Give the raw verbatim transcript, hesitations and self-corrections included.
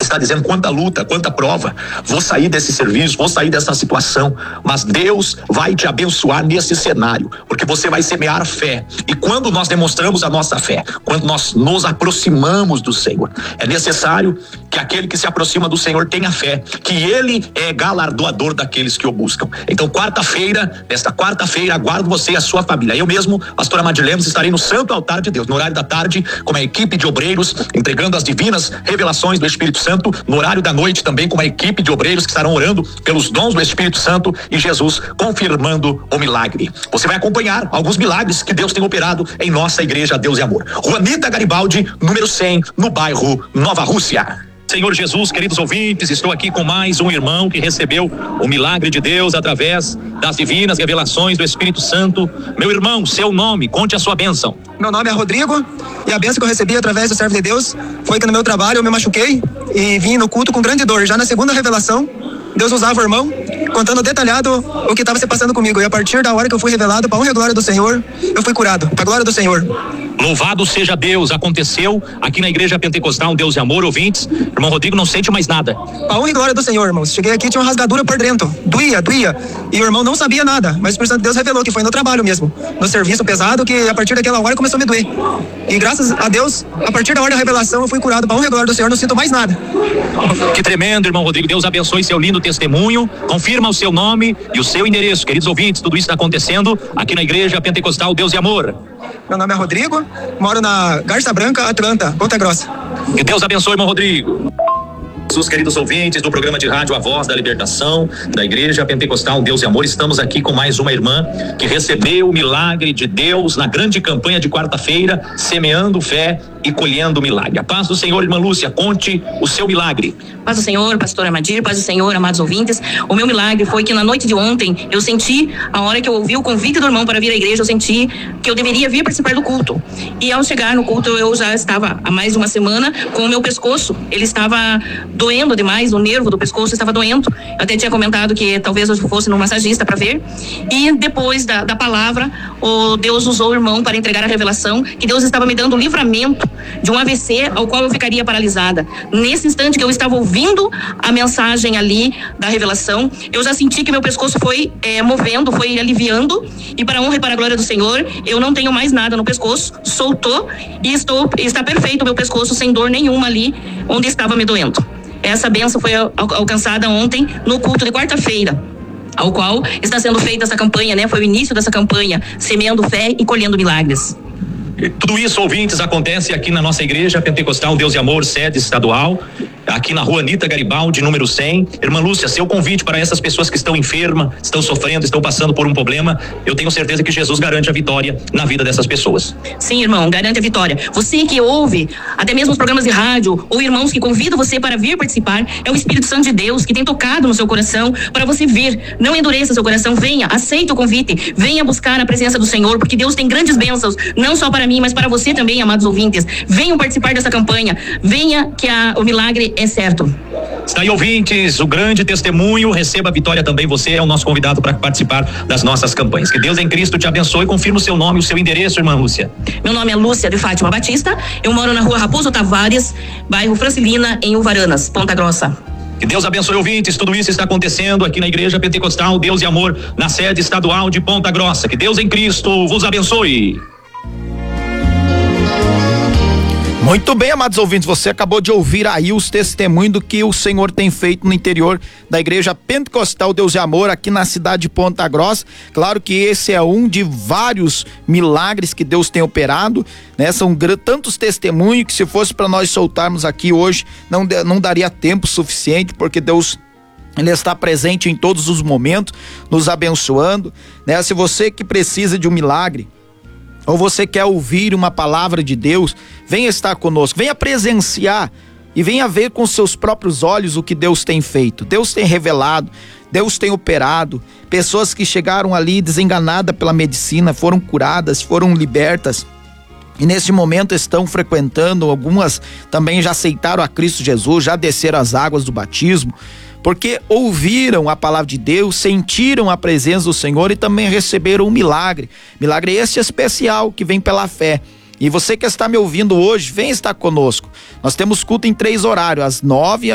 está dizendo quanta luta, quanta prova, vou sair desse serviço, vou sair dessa situação, mas Deus vai te abençoar nesse cenário, porque você vai semear fé. E quando nós demonstramos a nossa fé, quando nós nos aproximamos do Senhor, é necessário que aquele que se aproxima do Senhor tenha fé, que Ele é galardoador daqueles que o buscam. Então, quarta-feira, nesta quarta-feira, aguardo você e a sua família. Eu mesmo, pastor Amado Lemos, estarei no Santo Altar de Deus, no horário da tarde, com uma equipe de obreiros, entregando as divinas revelações do Espírito Santo, no horário da noite também, com uma equipe de obreiros que estarão orando pelos dons do Espírito Santo e Jesus confirmando o milagre. Você vai acompanhar alguns milagres que Deus tem operado em nossa igreja Deus e Amor. Juanita Garibaldi, número cem, no bairro Nova Rússia. Senhor Jesus, queridos ouvintes, estou aqui com mais um irmão que recebeu o milagre de Deus através das divinas revelações do Espírito Santo. Meu irmão, seu nome, conte a sua bênção. Meu nome é Rodrigo e a bênção que eu recebi através do servo de Deus foi que no meu trabalho eu me machuquei e vim no culto com grande dor. Já na segunda revelação, Deus usava o irmão contando detalhado o que estava se passando comigo, e a partir da hora que eu fui revelado para a honra e glória do Senhor, eu fui curado, para a glória do Senhor. Louvado seja Deus, aconteceu aqui na Igreja Pentecostal Deus e Amor, ouvintes. Irmão Rodrigo não sente mais nada. Para a honra e glória do Senhor, irmãos. Cheguei aqui, tinha uma rasgadura por dentro, doía, doía, e o irmão não sabia nada, mas o Espírito Santo de Deus revelou que foi no trabalho mesmo, no serviço pesado, que a partir daquela hora começou a me doer. E graças a Deus, a partir da hora da revelação, eu fui curado, para a honra e glória do Senhor, não sinto mais nada. Que tremendo, irmão Rodrigo. Deus abençoe seu lindo testemunho, confirma o seu nome e o seu endereço. Queridos ouvintes, tudo isso está acontecendo aqui na Igreja Pentecostal Deus e Amor. Meu nome é Rodrigo, moro na Garça Branca, Atlanta, Ponta Grossa. Que Deus abençoe, irmão Rodrigo. Os queridos ouvintes do programa de rádio A Voz da Libertação, da Igreja Pentecostal Deus e Amor, estamos aqui com mais uma irmã que recebeu o milagre de Deus na grande campanha de quarta-feira, semeando fé e colhendo milagre. A paz do Senhor, irmã Lúcia, conte o seu milagre. Paz do Senhor, pastor Amadir, paz do Senhor, amados ouvintes. O meu milagre foi que na noite de ontem, eu senti, a hora que eu ouvi o convite do irmão para vir à igreja, eu senti que eu deveria vir participar do culto. E ao chegar no culto, eu já estava há mais de uma semana com o meu pescoço. Ele estava doendo demais, o nervo do pescoço estava doendo. Eu até tinha comentado que talvez eu fosse no massagista para ver. E depois da, da palavra, o Deus usou o irmão para entregar a revelação que Deus estava me dando livramento de um A V C ao qual eu ficaria paralisada. Nesse instante que eu estava ouvindo a mensagem ali da revelação, eu já senti que meu pescoço foi é, movendo, foi aliviando, e para a honra e para a glória do Senhor, eu não tenho mais nada no pescoço, soltou e estou, está perfeito o meu pescoço, sem dor nenhuma ali onde estava me doendo. Essa bênção foi al- alcançada ontem no culto de quarta-feira, ao qual está sendo feita essa campanha, né? Foi o início dessa campanha, semeando fé e colhendo milagres. Tudo isso, ouvintes, acontece aqui na nossa Igreja Pentecostal Deus e Amor, sede estadual, aqui na rua Juanita Garibaldi, número cem. Irmã Lúcia, seu convite para essas pessoas que estão enfermas, estão sofrendo, estão passando por um problema, eu tenho certeza que Jesus garante a vitória na vida dessas pessoas. Sim, irmão, garante a vitória. Você que ouve, até mesmo os programas de rádio, ou irmãos que convidam você para vir participar, é o Espírito Santo de Deus que tem tocado no seu coração para você vir. Não endureça seu coração, venha, aceita o convite, venha buscar a presença do Senhor, porque Deus tem grandes bênçãos, não só para mim, mas para você também, amados ouvintes. Venham participar dessa campanha, venha que a, o milagre é certo. Está aí, ouvintes, o grande testemunho, receba a vitória também, você é o nosso convidado para participar das nossas campanhas. Que Deus em Cristo te abençoe, confirma o seu nome, o seu endereço, irmã Lúcia. Meu nome é Lúcia de Fátima Batista, eu moro na rua Raposo Tavares, bairro Francilina, em Uvaranas, Ponta Grossa. Que Deus abençoe, ouvintes, tudo isso está acontecendo aqui na Igreja Pentecostal Deus e Amor, na sede estadual de Ponta Grossa. Que Deus em Cristo vos abençoe. Muito bem, amados ouvintes, você acabou de ouvir aí os testemunhos do que o Senhor tem feito no interior da Igreja Pentecostal Deus e Amor, aqui na cidade de Ponta Grossa. Claro que esse é um de vários milagres que Deus tem operado, né? São tantos testemunhos que, se fosse para nós soltarmos aqui hoje, não, não daria tempo suficiente, porque Deus, Ele está presente em todos os momentos, nos abençoando, né? Se você que precisa de um milagre, ou você quer ouvir uma palavra de Deus, venha estar conosco, venha presenciar e venha ver com seus próprios olhos o que Deus tem feito. Deus tem revelado, Deus tem operado. Pessoas que chegaram ali desenganadas pela medicina, foram curadas, foram libertas. E neste momento estão frequentando, algumas também já aceitaram a Cristo Jesus, já desceram as águas do batismo, porque ouviram a palavra de Deus, sentiram a presença do Senhor e também receberam um milagre. Milagre esse especial que vem pela fé. E você que está me ouvindo hoje, vem estar conosco. Nós temos culto em três horários, às nove,